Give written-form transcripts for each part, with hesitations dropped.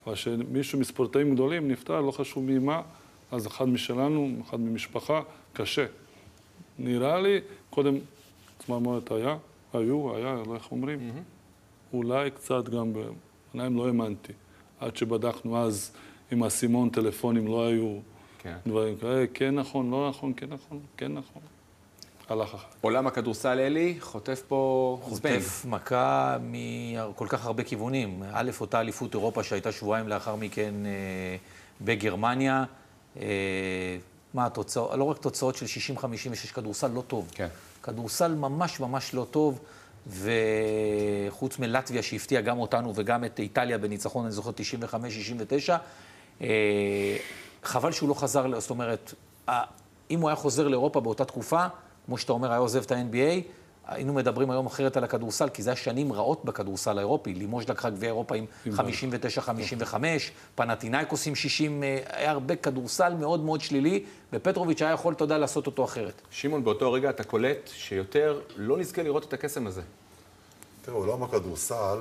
אבל כשמישהו מספורטאים גדולים נפטר, לא חשוב ממה, אז אחד משלנו, אחד ממשפחה, קשה. נראה לי, קודם צמרמורת היה, לא איך אומרים, אולי קצת גם בעיניים לא האמנתי. עד שבדקנו אז עם הסימון טלפונים לא היו דברים כאלה, כן נכון, לא נכון, כן נכון, כן נכון. הלך אחת. עולם הכדורסל, אלי, חוטף פה זבנג. חוטף מכה מכל כך הרבה כיוונים. א', אותה אליפות אירופה שהייתה שבועיים לאחר מכן בגרמניה. מה התוצאות? לא רק תוצאות של 60-56, כדורסל לא טוב. כן. כדורסל ממש ממש לא טוב, וחוץ מלטביה שהפתיע גם אותנו וגם את איטליה בניצחון, אני זוכר, 95-69, חבל שהוא לא חזר, זאת אומרת, אם הוא היה חוזר לאירופה באותה תקופה, כמו שאתה אומר, היה עוזב את ה-NBA, היינו מדברים היום אחרת על הכדורסל, כי זה היה שנים רעות בכדורסל האירופי. לימוז' לקחה גביע אירופה עם 59-55, פנתינייקוס עם 60, היה הרבה כדורסל מאוד מאוד שלילי, ופטרוביץ' היה יכול, תודה, לעשות אותו אחרת. שמעון, באותו רגע אתה קולט שיותר לא נזכה לראות את הקסם הזה. תראה, עולם הכדורסל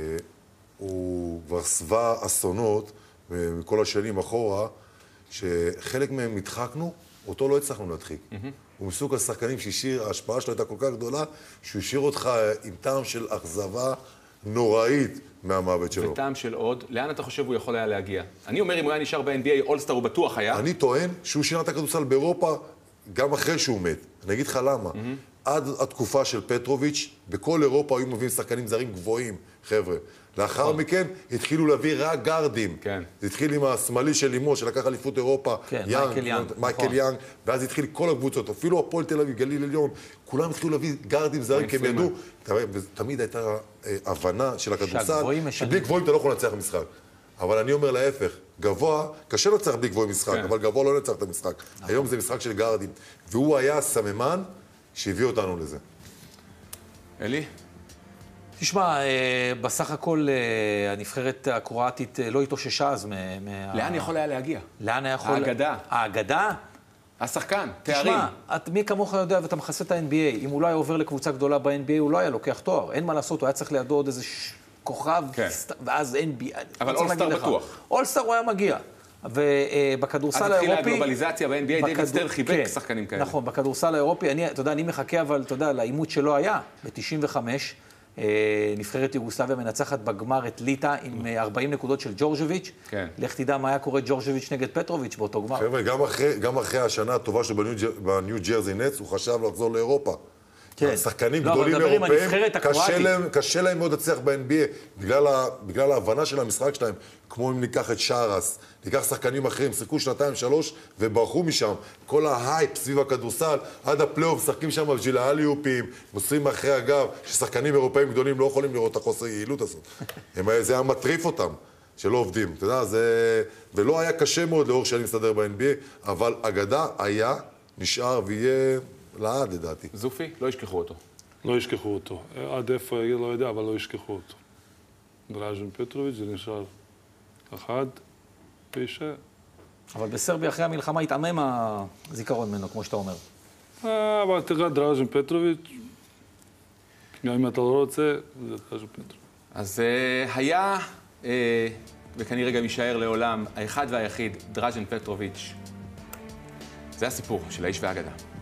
הוא כבר שבע אסונות מכל השנים אחורה, שחלק מהם נדחקנו, אותו לא הצלחנו להדחיק. הוא מסוג השחקנים ההשפעה שלו הייתה כל כך גדולה, שהוא השאיר אותך עם טעם של אכזבה נוראית מהמוות שלו. וטעם של עוד, לאן אתה חושב הוא יכול היה להגיע? אני אומר, אם הוא היה נשאר ב-NBA, אולסטאר הוא בטוח היה. אני טוען שהוא שינה את הכדורסל באירופה גם אחרי שהוא מת. אני אגיד לך למה. עד התקופה של פטרוביץ', בכל אירופה היו מביאים שחקנים זרים גבוהים, חבר'ה. לאחר מכן התחילו להביא רק גארדים. כן. זה התחיל עם השמאלי של לימוז' שלקח אליפות אירופה, כן, מייקל יאנג, ואז התחיל כל הקבוצות, אפילו הפועל תל אביב, גליל עליון, כולם התחילו להביא גארדים זרים, כי הם ידעו, תמיד הייתה הבנה של הכדורסל, שבלי גבוהים אתה לא יכול לנצח משחק. אבל אני אומר להפך, גבוה, קשה לנצח בלי גבוהים משחק, אבל גבוה לא לנצח את המשחק. היום זה משחק של גארדים, והוא היה הסממן שהביא אותנו לזה. אלי? תשמע, בסך הכל הנבחרת הקרואטית לא התאוששה אז לאן יכול היה להגיע? לאן היה יכול... האגדה. האגדה? השחקן, תארים. תשמע, מי כמוך יודע ואתה מכסה את ה-NBA, אם הוא לא היה עובר לקבוצה גדולה ב-NBA, הוא לא היה לוקח תואר. אין מה לעשות, הוא היה צריך לידו עוד איזה כוכב, ואז NBA. אבל אולסטאר בטוח. אולסטאר הוא היה מגיע. ובכדורסל האירופי... אז התחילה הגלובליזציה ב-NBA, דיוויד סטרן חיבק שחקנים כאלה. נכון, בכדורסל האירופי, אתה יודע, אני מחכה, אבל אתה יודע, לאימות שלא היה, ב-95, נבחרת יוגוסלביה מנצחת בגמר את ליטא עם 40 נקודות של ג'ורג'וביץ'. כן. לך תדע מה היה קורה ג'ורג'וביץ' נגד פטרוביץ' באותו גמר. חבר'ה, גם אחרי השנה הטובה שלו בניו ג'רזי נטס, הוא חשב לחזור לאירופה. כן. שחקנים גדולים אירופאים, קשה להם מאוד להצליח ב-NBA, בגלל ההבנה של המשחק שלהם, כמו אם ניקח את שרס, ניקח שחקנים אחרים, שיחקו 2-3 וברחו משם. כל ההייפ סביב הכדורסל, עד הפלייאוף, משחקים שם בשביל האליופים, מוסרים מאחרי הגב, ששחקנים אירופאים גדולים לא יכולים לראות את החוסר יעילות הזאת. זה היה מטריף אותם, שלא עובדים. אתה יודע, ולא היה קשה מאוד לאורך שאני מסתדר ב-NBA, אבל אגדה היה, נשאר ויהיה... לעד, לדעתי. זופי, לא ישכחו אותו. לא ישכחו אותו. עד איפה, לא יודע, אבל לא ישכחו אותו. דראז'ן פטרוביץ' זה נשאר אחד, פישה. אבל בסרביה אחרי המלחמה התעמם הזיכרון ממנו, כמו שאתה אומר. אבל תראה, דראז'ן פטרוביץ', גם אם אתה לא רוצה, זה דראז'ן פטרוביץ'. אז היה, וכנראה גם יישאר לעולם, האחד והיחיד, דראז'ן פטרוביץ'. זה הסיפור של האיש והאגדה.